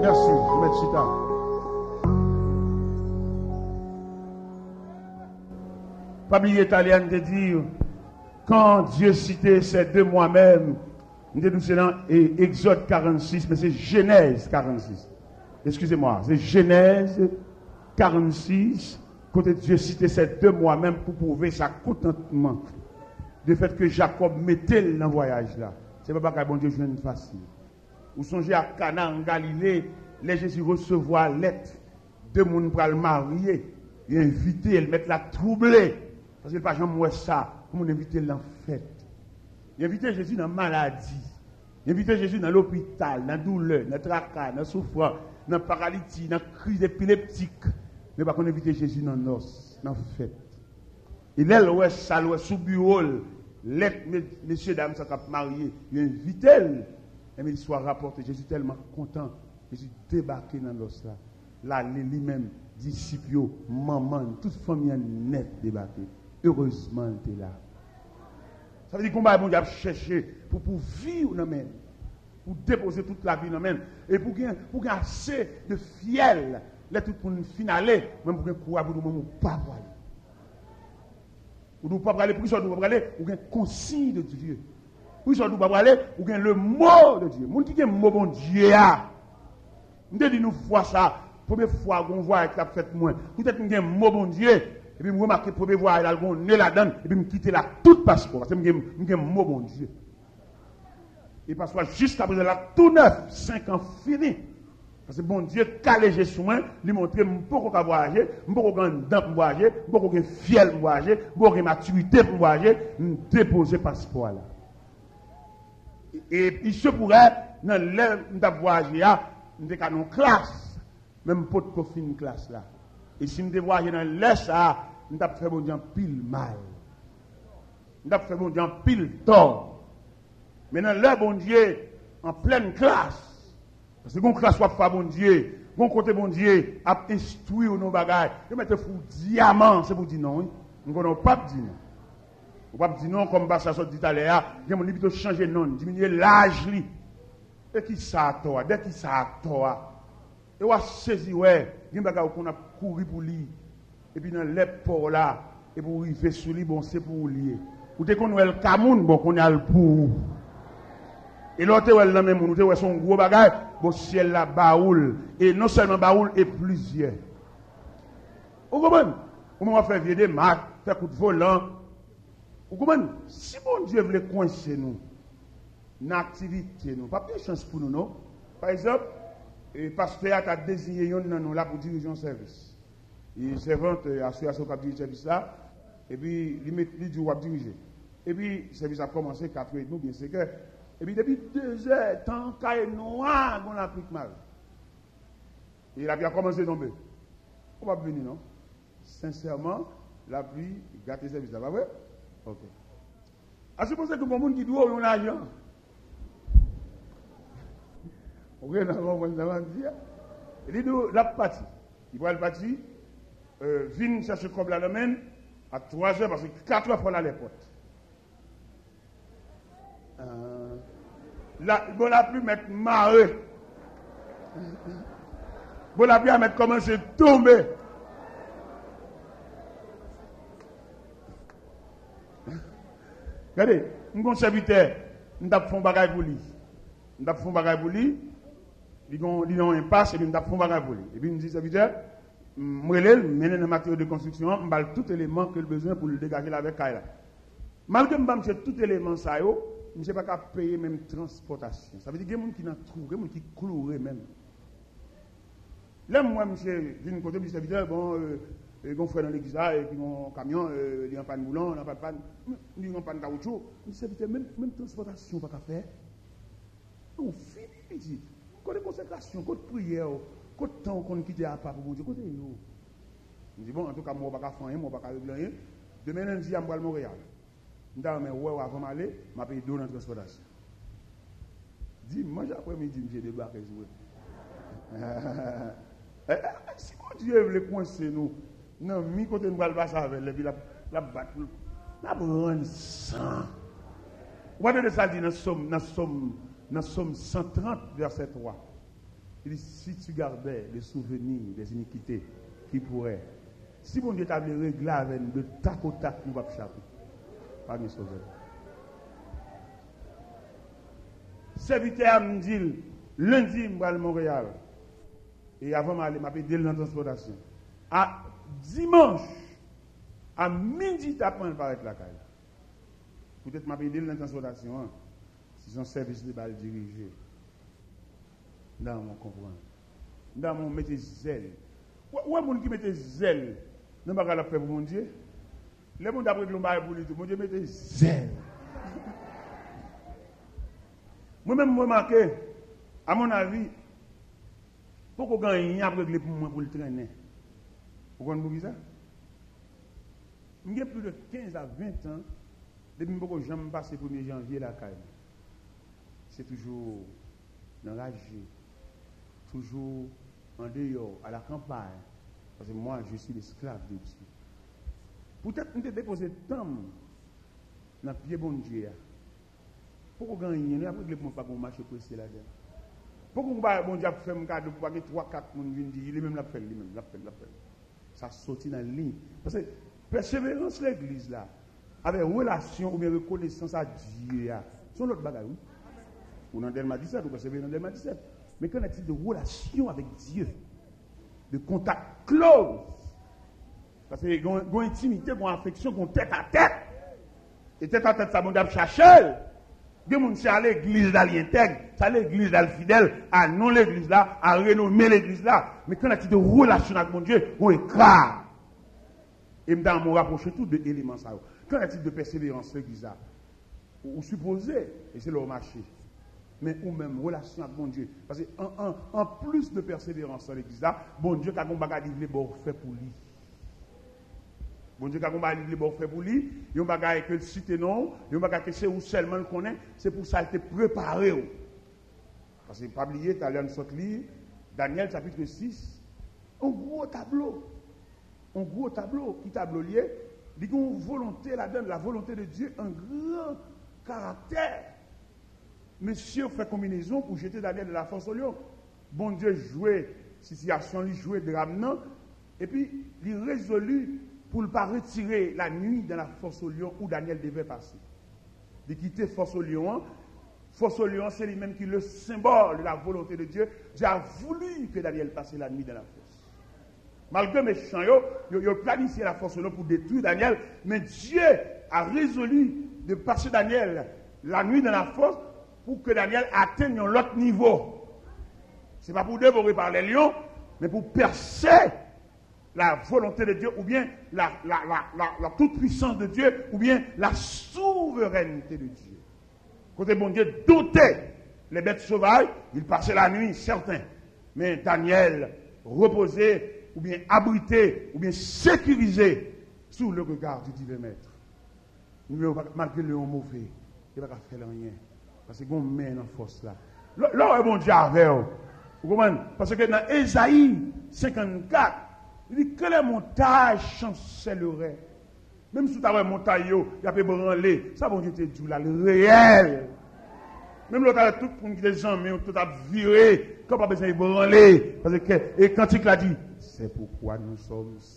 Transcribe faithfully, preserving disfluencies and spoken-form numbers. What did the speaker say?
Merci, M. Chita. Famille italienne de dire, quand Dieu citait ces deux moi-même, nous sommes dans Exode quarante-six, mais c'est Genèse quarante-six. Excusez-moi, c'est Genèse quarante-six, quand Dieu citait ces deux moi-même pour prouver sa contentement. Le fait que Jacob mettait dans le voyage là. C'est pas parce que bon Dieu joue une facile. Vous songez à Cana en Galilée, les Jésus recevoir lettre, deux personnes pour le marier, il invité, il mettre la troublée. Parce que pas jamais moi ça, pour inviter dans la fête. Il invité Jésus dans la maladie. Il invité Jésus dans l'hôpital, dans la douleur, dans le tracas, dans la souffrance, dans la paralysie, dans la crise épileptique. Mais pas qu'on invite Jésus dans la noce, dans la fête. Il est là, ça, là, sous bureau, lettre, messieurs, dames, ça cap marié, il invite elle. Et il soit rapporté, Jésus tellement content, Jésus débarqué dans l'os là. Là, lui-même, disciples, maman, toute famille net débarqué. Heureusement, il était là. Ça veut dire qu'on va bon Dieu chercher pour, pour vivre dans même, pour déposer toute la vie dans même, et pour gagner pour assez de fiel, là tout pour une finale, même pour gagner courage pour nous pas aller. Pour nous pas aller, pour nous pas aller, pour gagner consigne de Dieu. Pour nous pas aller, pour gagner le mot de Dieu. Mon qui gagne le mot bon Dieu a. Nous dit nous voir ça, première fois qu'on voit avec la fête moins. Peut-être nous gagne le mot bon Dieu. Et puis, je remarque que le premier voyage, il y a un nez là-dedans, et puis, je quitte là tout passeport. Parce que je suis un mot bon Dieu. Et parce que jusqu'à présent, là, tout neuf, cinq ans fini. Parce que bon Dieu, calé soin, lui montrer, je ne peux pas voyager, je ne peux pas avoir dents pour voyager, je ne peux pas avoir fiel pour voyager, je ne peux pas avoir maturité pour voyager, je déposer le passeport là. Et il se pourrait, dans l'air de voyager, nous avons une classe, même pas de une classe là. Et si nous voyager dans l'est, nous avons fait bon Dieu pile mal. Nous avons fait bon Dieu pile tort. Mais dans le bon Dieu, en pleine classe, parce que quand classe soit pas bon Dieu, quand côté bon Dieu a instruit nos bagages, ils mettent fou diamant, c'est pour dire non. Nous n'avons pas dit non. On ne peut pas dire non comme ça dit tout à l'heure, il faut plutôt changer non, diminuer l'âge. Et qui ça a toi, dès qui ça a toi. Et on a saisi, ouais, il y a des bagages qu'on a couru pour lui. Et puis dans l'époque là, et pour arriver sur lui, bon, c'est pour lui. Ou dès qu'on a le Cameroun, bon, qu'on a le pour. Et l'autre, elle là même, nous avons son gros bagage, bon, ciel là, baoul. Et non seulement baoul, et plusieurs. Vous comprenez? On va faire vieux des marques, faire coup de volant. Vous comprenez? Si bon Dieu voulait coincer nous, une activité, nous, pas de chance pour nous, non? Par exemple, le pasteur a désigné un nous là pour diriger un service. Il servante l'association qui a dirigé le service là, et puis il met lui dit où diriger. Et puis le service a commencé quatre heures trente, bien c'est que. Et puis depuis deux heures, tant qu'il est noir, on applique mal. Et il a bien commencé à tomber. On va venir, non? Sincèrement, la pluie gâte le service là, pas vrai? Ok. À supposer que mon monde qui doit avoir un argent. Ok, non, on va dire. Il dit, la partie. Il va le parti, euh, vient chercher comme la domaine à trois heures, parce que quatre heures pour aller à l'aéroport. Euh, la, bon, la pluie mettre marée. Bon, la pluie à mettre commencer à tomber. Regardez, nous avons un serviteur, nous avons fait un bagage pour lui. Nous avons fait un bagage pour lui. Ils ont un impasse et puis nous avons fait un bagage pour lui. Et puis nous dit serviteur, moi, je mène un matériau de construction, je vais tout élément que le besoin pour le dégager avec Kaila. Malgré que je vais tout élément, ça, je ne sais pas qu'à payer même transportation. Ça veut dire qu'il y a des gens qui n'ont trouvé, des gens qui cloueraient même. Là, moi, je viens de côté du serviteur, bon, euh, ils vont faire dans l'église et puis mon camion, euh, il n'y a pas de moulant, il n'y a pas de panne, il n'y a pas de caoutchouc. Le serviteur, même, même transportation, pas qu'à faire. On finit, il dit. Côté consécration, côté prière, côté temps qu'on quitte à part pour Dieu, côté nous. Je dis bon, en tout cas, moi, je ne vais pas faire rien, moi, je ne vais pas régler rien. Demain, lundi, je vais à Montréal. Je dis, mais ouais, avant d'aller, je vais payer deux dans la transportation. Dimanche après-midi, je vais débarquer sur eux. Si mon Dieu veut coincer nous, non, mi côté nous va passer avec les la la battre, la prendre sang. Vous voyez de ça dit dans Somme, dans Somme, dans Somme cent trente verset trois. Il dit, si tu gardais les souvenirs des iniquités qui pourraient, si bon Dieu t'avait réglé avec nous de tac au tac, nous ne pouvons pas échapper. Pas de sauver. Serviteur me dit, lundi, je vais à Montréal. Et avant, je vais m'appeler dans la transportation. À dimanche, à midi, tu apprends à paraître la caille. Peut-être m'appeler dans la transportation. Hein? Si son service de balle dirigé. Dans mon comprendre. Dans mon mettre zèle. Où est le monde qui mette zèle? Non, pas la paix pour mon Dieu. Les gens d'après le monde pour lui, mon Dieu mette zèle. Moi-même, je remarque, à mon avis, pourquoi gagner a réglé pour moi pour le traîner? Pourquoi vous ça? J'ai plus de quinze à vingt ans, depuis que je me passe le premier janvier la caille. C'est toujours enragé, toujours en dehors, à la campagne. Parce que moi, je suis l'esclave de Dieu. Peut-être que je déposé tant dans le pied bon Dieu. Pourquoi gagner? Nous avons pas pour marcher pressé là-dedans. Pourquoi bon Dieu fait un cadeau pour que trois quatre personnes viennent dire, il est même la fait, il est même la fait, la fait. Ça sortit dans la ligne. Parce que persévérance l'église là, avec relation ou bien reconnaissance à Dieu, c'est l'autre bagaille. Ou dans Delma dix-sept, ou persévérer dans Delma dix-sept. Mais qu'en est-il de relation avec Dieu? De contact close. Parce qu'il y a une intimité, une affection, une tête à tête. Et tête à tête, ça m'a cherché. Des gens qui sont à l'église dans l'intègre, c'est à l'église dans le fidèle, à non l'église là, à renommer l'église là. Mais quand il y a de relation avec mon Dieu, on écrase. Et dans mon rapproché tout de éléments ça. Quand il y a de persévérance l'église là, vous supposez, et c'est leur marché, mais ou même relation avec mon Dieu. Parce qu'en en, en plus de persévérance dans l'église là, bon Dieu, quand on va livrer, bon, fait pour lui. Bon Dieu, quand on va livrer, bon, fait pour lui, il y a un bagage que le cité non, il y a un bagage que c'est où seulement le connaît, c'est pour ça qu'il était préparé. Parce que, pas oublier, tu as lu une lire, Daniel chapitre six, un gros tableau. Un gros tableau, qui tableau lié, dit qu'on volonté là-dedans, la volonté de Dieu, un grand caractère. Monsieur fait combinaison pour jeter Daniel de la force au lion. Bon Dieu jouait, situation, il jouait drame, non, et puis il résolu pour ne pas retirer la nuit dans la force au lion où Daniel devait passer. De quitter force au lion. Force au lion, c'est lui-même qui est le symbole de la volonté de Dieu. Dieu a voulu que Daniel passe la nuit dans la force. Malgré mes méchants, ils ont planifié la force au lion pour détruire Daniel, mais Dieu a résolu de passer Daniel la nuit dans la force pour que Daniel atteigne un autre niveau. Ce n'est pas pour dévorer par les lions, mais pour percer la volonté de Dieu, ou bien la, la, la, la, la toute-puissance de Dieu, ou bien la souveraineté de Dieu. Côté bon Dieu dotait les bêtes sauvages, il passait la nuit, certain. Mais Daniel reposait, ou bien abrité, ou bien sécurisé sous le regard du divin maître. Malgré le mauvais, il ne va pas faire rien. Parce que qu'on met en force là. Là, où bon Dieu avait, vous comprenez? Parce que dans Ésaïe cinquante-quatre, il dit que les montagnes chancelleraient. Même si tu as une montagne, il y a pas branler. Ça, bon Dieu te dit là, le réel. Même l'autre, tout le monde qui est gens, mais tout a viré. Quand pas besoin de branler. Parce que, et quand il a dit, c'est pourquoi nous sommes